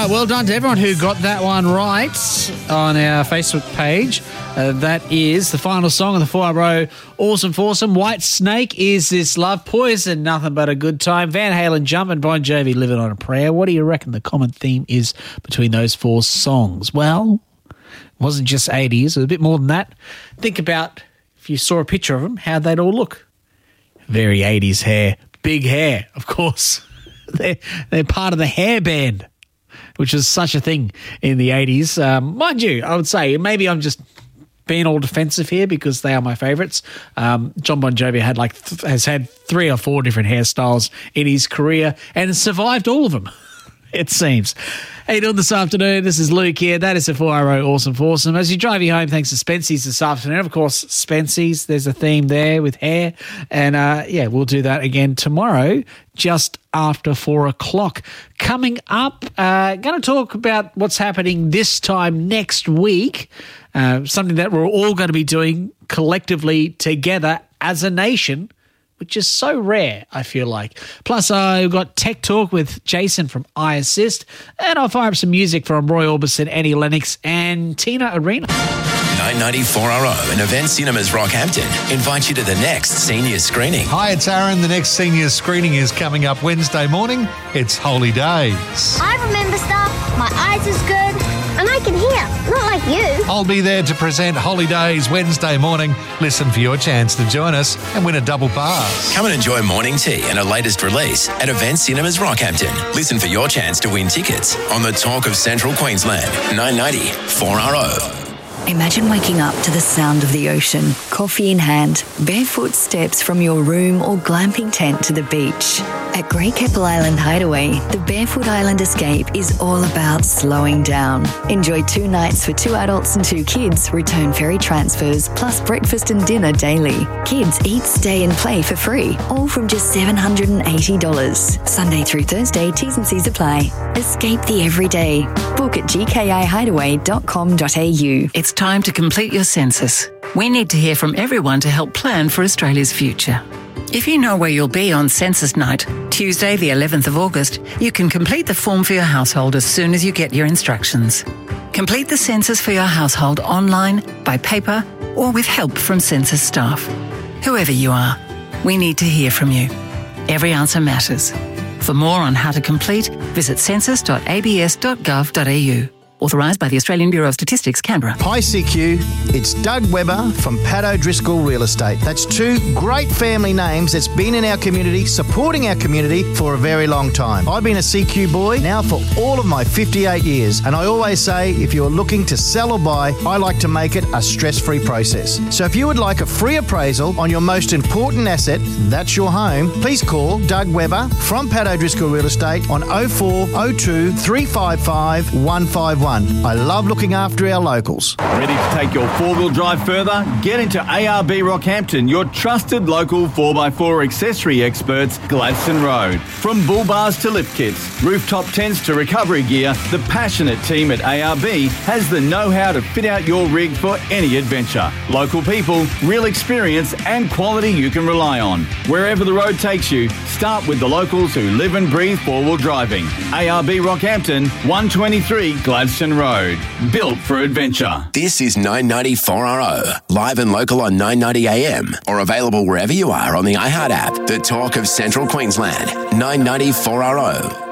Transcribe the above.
Well done to everyone who got that one right on our Facebook page. That is the final song of the 4RO Awesome Foursome. White Snake, Is This Love? Poison, Nothing But a Good Time. Van Halen, Jumpin', Bon Jovi, Living on a Prayer. What do you reckon the common theme is between those four songs? Well, it wasn't just 80s. It was a bit more than that. Think about if you saw a picture of them, how'd they'd all look? Very 80s hair. Big hair, of course. They're part of the hair band, which was such a thing in the 80s. Mind you, I would say, maybe I'm just being all defensive here because they are my favourites. John Bon Jovi has had 3 or 4 different hairstyles in his career and survived all of them, it seems. How you doing this afternoon? This is Luke here. That is the 4RO Awesome Foursome. As you drive you home, thanks to Spency's this afternoon. Of course, Spency's, there's a theme there with hair. And, we'll do that again tomorrow, just after 4 o'clock. Coming up, going to talk about what's happening this time next week, something that we're all going to be doing collectively together as a nation, which is so rare, I feel like. Plus, I've got Tech Talk with Jason from iAssist, and I'll fire up some music from Roy Orbison, Annie Lennox, and Tina Arena. 994RO and Event Cinemas Rockhampton invite you to the next senior screening. Hi, it's Aaron. The next senior screening is coming up Wednesday morning. It's Holy Days. I remember stuff. My eyes is good. And I can hear, not like you. I'll be there to present Holy Days Wednesday morning. Listen for your chance to join us and win a double pass. Come and enjoy morning tea and a latest release at Event Cinemas Rockhampton. Listen for your chance to win tickets on the Talk of Central Queensland. 990 4RO. Imagine waking up to the sound of the ocean, coffee in hand, barefoot steps from your room or glamping tent to the beach. At Great Keppel Island Hideaway, the Barefoot Island Escape is all about slowing down. Enjoy 2 nights for 2 adults and 2 kids, return ferry transfers, plus breakfast and dinner daily. Kids eat, stay and play for free, all from just $780. Sunday through Thursday, T's and C's apply. Escape the everyday. Book at gkihideaway.com.au. It's time to complete your census. We need to hear from everyone to help plan for Australia's future. If you know where you'll be on census night, Tuesday the 11th of August, you can complete the form for your household as soon as you get your instructions. Complete the census for your household online, by paper, or with help from census staff. Whoever you are, we need to hear from you. Every answer matters. For more on how to complete, visit census.abs.gov.au. Authorised by the Australian Bureau of Statistics, Canberra. Hi CQ, it's Doug Webber from Pat O'Driscoll Real Estate. That's 2 great family names that's been in our community, supporting our community for a very long time. I've been a CQ boy now for all of my 58 years, and I always say if you're looking to sell or buy, I like to make it a stress-free process. So if you would like a free appraisal on your most important asset, that's your home, please call Doug Webber from Pat O'Driscoll Real Estate on 0402 355 151. I love looking after our locals. Ready to take your 4-wheel drive further? Get into ARB Rockhampton, your trusted local 4x4 accessory experts, Gladstone Road. From bull bars to lift kits, rooftop tents to recovery gear, the passionate team at ARB has the know-how to fit out your rig for any adventure. Local people, real experience and quality you can rely on. Wherever the road takes you, start with the locals who live and breathe 4-wheel driving. ARB Rockhampton, 123 Gladstone Road. Built for adventure. This is 994RO. Live and local on 990am or available wherever you are on the iHeart app. The Talk of Central Queensland. 994RO.